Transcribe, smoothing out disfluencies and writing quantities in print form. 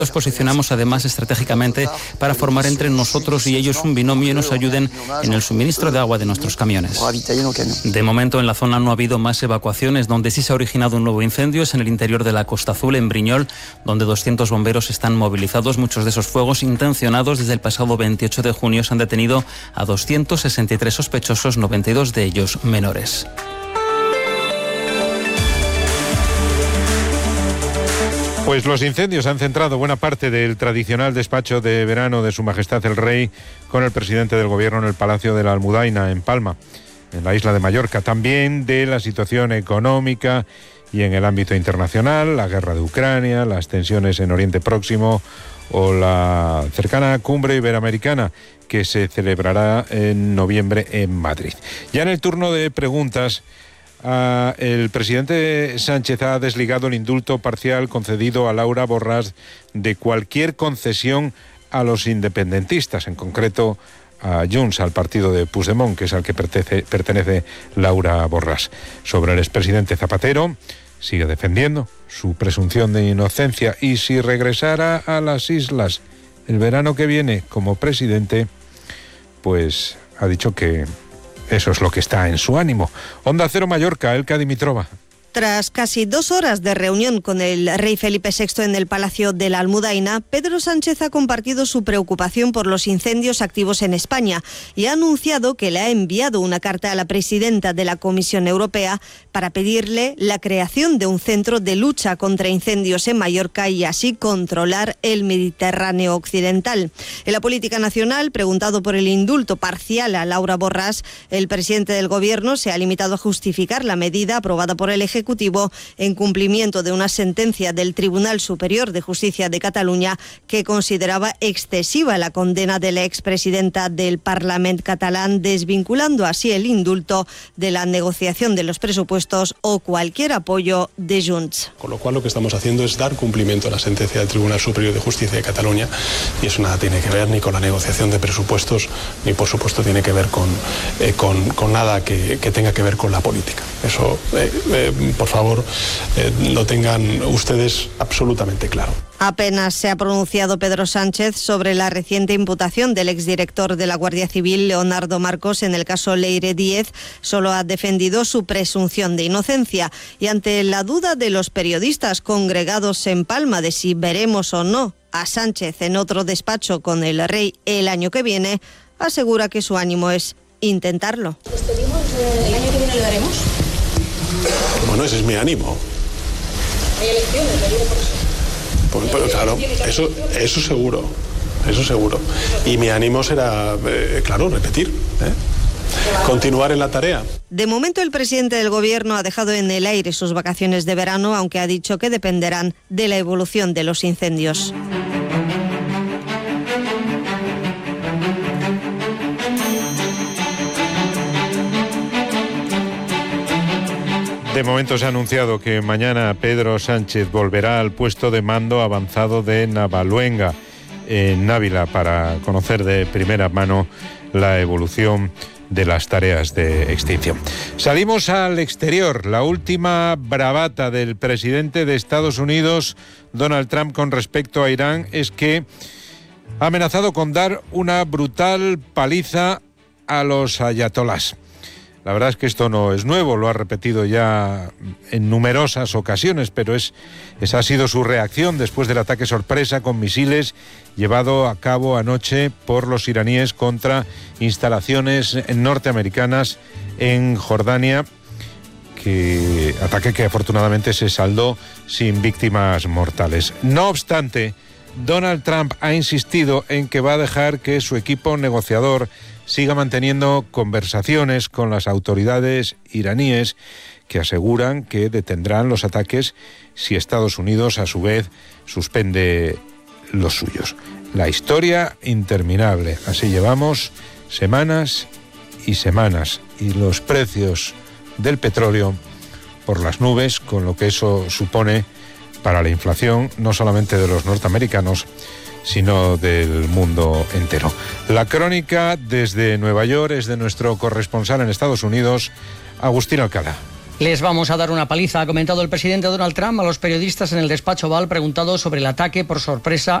Nos posicionamos además estratégicamente para formar entre nosotros y ellos un binomio y nos ayuden en el suministro de agua de nuestros camiones. De momento en la zona no ha habido más evacuaciones. Donde sí se ha originado un nuevo incendio es en el interior de la Costa Azul, en Briñol, donde 200 bomberos están movilizados. Muchos de esos fuegos intencionados desde el pasado 28 de junio se han detenido a 263 sospechosos, 92 de ellos menores. Pues los incendios han centrado buena parte del tradicional despacho de verano de Su Majestad el Rey con el presidente del Gobierno en el Palacio de la Almudaina, en Palma, en la isla de Mallorca. También de la situación económica y en el ámbito internacional, la guerra de Ucrania, las tensiones en Oriente Próximo o la cercana cumbre iberoamericana que se celebrará en noviembre en Madrid. Ya en el turno de preguntas, el presidente Sánchez ha desligado el indulto parcial concedido a Laura Borràs de cualquier concesión a los independentistas, en concreto a Junts, al partido de Puigdemont, que es al que pertenece Laura Borràs. Sobre el expresidente Zapatero, sigue defendiendo su presunción de inocencia y si regresara a las islas el verano que viene como presidente, pues ha dicho que eso es lo que está en su ánimo. Onda Cero Mallorca, Elka Dimitrova. Tras casi 2 horas de reunión con el rey Felipe VI en el Palacio de la Almudaina, Pedro Sánchez ha compartido su preocupación por los incendios activos en España y ha anunciado que le ha enviado una carta a la presidenta de la Comisión Europea para pedirle la creación de un centro de lucha contra incendios en Mallorca y así controlar el Mediterráneo occidental. En la política nacional, preguntado por el indulto parcial a Laura Borràs, el presidente del Gobierno se ha limitado a justificar la medida aprobada por el Ejecutivo en cumplimiento de una sentencia del Tribunal Superior de Justicia de Cataluña que consideraba excesiva la condena de la expresidenta del Parlament catalán, desvinculando así el indulto de la negociación de los presupuestos o cualquier apoyo de Junts. Con lo cual lo que estamos haciendo es dar cumplimiento a la sentencia del Tribunal Superior de Justicia de Cataluña y eso nada tiene que ver ni con la negociación de presupuestos ni por supuesto tiene que ver con nada que tenga que ver con la política. Eso por favor, lo tengan ustedes absolutamente claro. Apenas se ha pronunciado Pedro Sánchez sobre la reciente imputación del exdirector de la Guardia Civil, Leonardo Marcos, en el caso Leire Díez. Solo ha defendido su presunción de inocencia. Y ante la duda de los periodistas congregados en Palma de si veremos o no a Sánchez en otro despacho con el rey el año que viene, asegura que su ánimo es intentarlo. ¿El año que viene lo veremos? Bueno, ese es mi ánimo. ¿Hay elecciones? ¿Lo digo por eso? Pues claro, eso seguro. Y mi ánimo será, claro, repetir, continuar en la tarea. De momento el presidente del Gobierno ha dejado en el aire sus vacaciones de verano, aunque ha dicho que dependerán de la evolución de los incendios. De momento se ha anunciado que mañana Pedro Sánchez volverá al puesto de mando avanzado de Navaluenga, en Ávila, para conocer de primera mano la evolución de las tareas de extinción. Salimos al exterior. La última bravata del presidente de Estados Unidos, Donald Trump, con respecto a Irán es que ha amenazado con dar una brutal paliza a los ayatolás. La verdad es que esto no es nuevo, lo ha repetido ya en numerosas ocasiones, pero esa ha sido su reacción después del ataque sorpresa con misiles llevado a cabo anoche por los iraníes contra instalaciones norteamericanas en Jordania, ataque que afortunadamente se saldó sin víctimas mortales. No obstante, Donald Trump ha insistido en que va a dejar que su equipo negociador siga manteniendo conversaciones con las autoridades iraníes que aseguran que detendrán los ataques si Estados Unidos a su vez suspende los suyos. La historia interminable. Así llevamos semanas y semanas y los precios del petróleo por las nubes, con lo que eso supone para la inflación no solamente de los norteamericanos, sino del mundo entero. La crónica desde Nueva York es de nuestro corresponsal en Estados Unidos, Agustín Alcalá. Les vamos a dar una paliza, ha comentado el presidente Donald Trump a los periodistas en el despacho Oval preguntado sobre el ataque por sorpresa